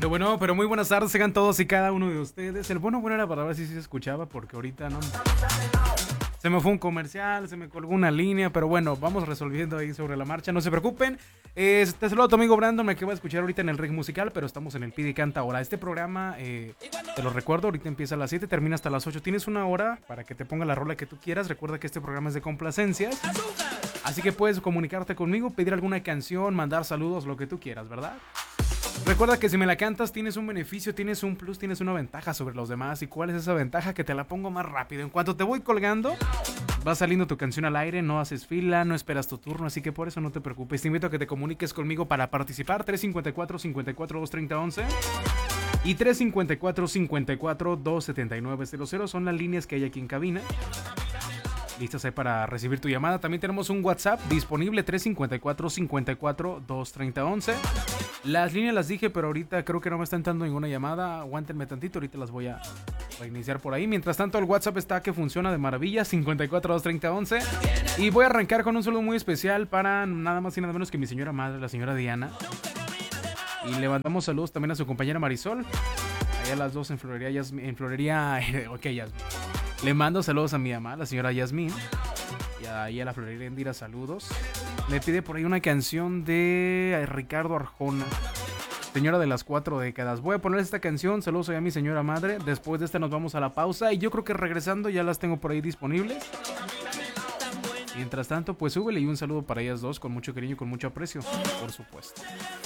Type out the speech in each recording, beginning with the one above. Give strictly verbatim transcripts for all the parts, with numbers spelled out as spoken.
Pero bueno, pero muy buenas tardes, sean todos y cada uno de ustedes. El bueno, bueno era para ver si se escuchaba, porque ahorita no. Se me fue un comercial, se me colgó una línea, pero bueno, vamos resolviendo ahí sobre la marcha, no se preocupen. Eh, te saludo a tu amigo Brandon, me acabo de escuchar ahorita en el Rig Musical, pero estamos en el Pide y Canta ahora. Este programa, eh, te lo recuerdo, ahorita empieza a las siete, termina hasta las ocho. Tienes una hora para que te ponga la rola que tú quieras. Recuerda que este programa es de complacencias, así que puedes comunicarte conmigo, pedir alguna canción, mandar saludos, lo que tú quieras, ¿verdad? Recuerda que si me la cantas tienes un beneficio, tienes un plus, tienes una ventaja sobre los demás. ¿Y cuál es esa ventaja? Que te la pongo más rápido. En cuanto te voy colgando, va saliendo tu canción al aire, no haces fila, no esperas tu turno, así que por eso no te preocupes. Te invito a que te comuniques conmigo para participar. tres cinco cuatro, cinco cuatro dos, tres cero once y tres cinco cuatro, cinco cuatro dos, siete nueve cero cero son las líneas que hay aquí en cabina. Listas ahí para recibir tu llamada. También tenemos un WhatsApp disponible, tres cinco cuatro, cinco cuatro dos, tres cero once. Las líneas las dije, pero ahorita creo que no me está entrando ninguna llamada. Aguántenme tantito, ahorita las voy a reiniciar por ahí. Mientras tanto, el WhatsApp está que funciona de maravilla, cinco cuatro dos, tres cero once. Y voy a arrancar con un saludo muy especial para nada más y nada menos que mi señora madre, la señora Diana. Y le mandamos saludos también a su compañera Marisol. Allá las dos en Florería, Yasmin, en Florería, ok, Yasmin. Le mando saludos a mi mamá, la señora Yasmin. Y ahí a la Florería Endira, saludos. Le pide por ahí una canción de Ricardo Arjona, señora de las cuatro décadas. Voy a poner esta canción, saludos a mi señora madre. Después de esta nos vamos a la pausa y yo creo que regresando ya las tengo por ahí disponibles. Mientras tanto, pues súbele y un saludo para ellas dos con mucho cariño y con mucho aprecio, por supuesto.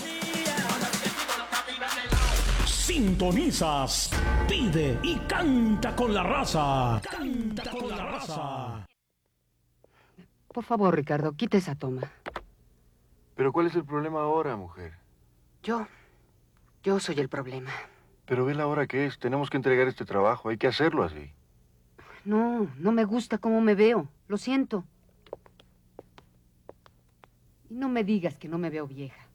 Sintonizas, pide y canta con la raza. Canta con la raza. Por favor, Ricardo, quita esa toma. ¿Pero cuál es el problema ahora, mujer? Yo, yo soy el problema. Pero ve la hora que es, tenemos que entregar este trabajo, hay que hacerlo así. No, no me gusta cómo me veo, lo siento. Y no me digas que no me veo vieja.